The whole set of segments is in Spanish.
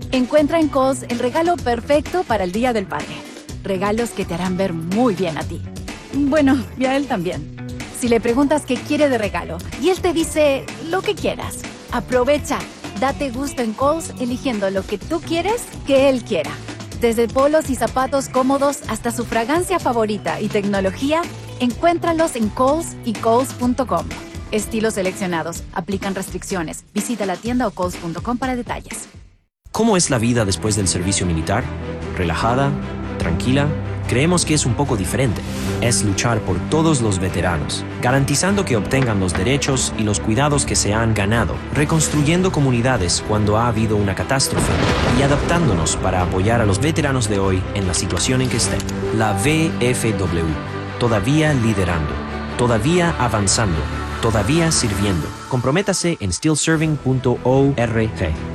Encuentra en Kohl's el regalo perfecto para el Día del Padre. Regalos que te harán ver muy bien a ti. Bueno, y a él también. Si le preguntas qué quiere de regalo y él te dice lo que quieras, aprovecha. Date gusto en Kohl's eligiendo lo que tú quieres que él quiera. Desde polos y zapatos cómodos hasta su fragancia favorita y tecnología, encuéntralos en Kohl's y Kohls.com. Estilos seleccionados. Aplican restricciones. Visita la tienda o Kohls.com para detalles. ¿Cómo es la vida después del servicio militar? ¿Relajada? ¿Tranquila? Creemos que es un poco diferente. Es luchar por todos los veteranos, garantizando que obtengan los derechos y los cuidados que se han ganado, reconstruyendo comunidades cuando ha habido una catástrofe y adaptándonos para apoyar a los veteranos de hoy en la situación en que estén. La VFW, todavía liderando, todavía avanzando, todavía sirviendo. Comprométase en stillserving.org.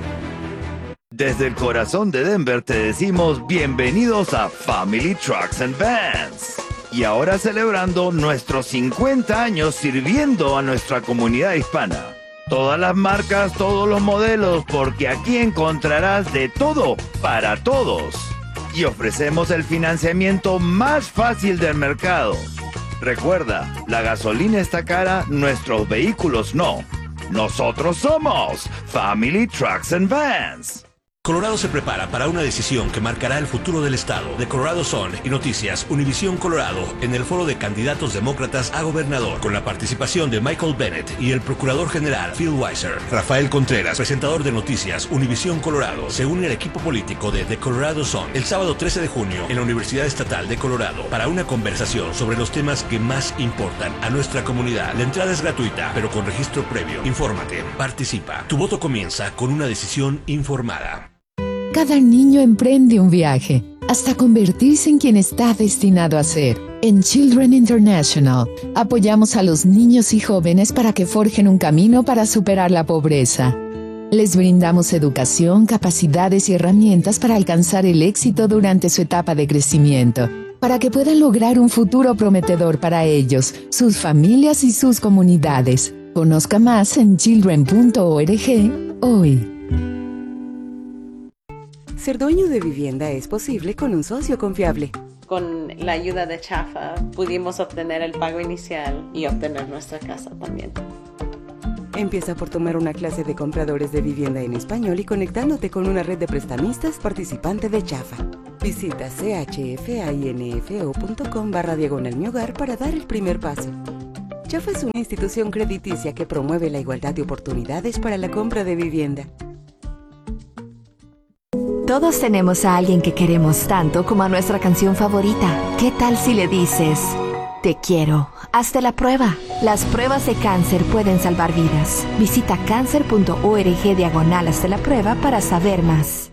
Desde el corazón de Denver te decimos bienvenidos a Family Trucks and Vans. Y ahora celebrando nuestros 50 años sirviendo a nuestra comunidad hispana. Todas las marcas, todos los modelos, porque aquí encontrarás de todo para todos. Y ofrecemos el financiamiento más fácil del mercado. Recuerda, la gasolina está cara, nuestros vehículos no. Nosotros somos Family Trucks and Vans. Colorado se prepara para una decisión que marcará el futuro del estado. De Colorado Sun y Noticias Univisión Colorado en el foro de candidatos demócratas a gobernador, con la participación de Michael Bennett y el procurador general Phil Weiser. Rafael Contreras, presentador de Noticias Univisión Colorado, se une al equipo político de The Colorado Sun el sábado 13 de junio en la Universidad Estatal de Colorado para una conversación sobre los temas que más importan a nuestra comunidad. La entrada es gratuita, pero con registro previo. Infórmate, participa. Tu voto comienza con una decisión informada. Cada niño emprende un viaje hasta convertirse en quien está destinado a ser. En Children International, apoyamos a los niños y jóvenes para que forjen un camino para superar la pobreza. Les brindamos educación, capacidades y herramientas para alcanzar el éxito durante su etapa de crecimiento, para que puedan lograr un futuro prometedor para ellos, sus familias y sus comunidades. Conozca más en children.org hoy. Ser dueño de vivienda es posible con un socio confiable. Con la ayuda de Chafa pudimos obtener el pago inicial y obtener nuestra casa también. Empieza por tomar una clase de compradores de vivienda en español y conectándote con una red de prestamistas participante de Chafa. Visita chfainfo.com/mihogar para dar el primer paso. Chafa es una institución crediticia que promueve la igualdad de oportunidades para la compra de vivienda. Todos tenemos a alguien que queremos tanto como a nuestra canción favorita. ¿Qué tal si le dices, te quiero? Hazte la prueba. Las pruebas de cáncer pueden salvar vidas. Visita cancer.org/hazte la prueba para saber más.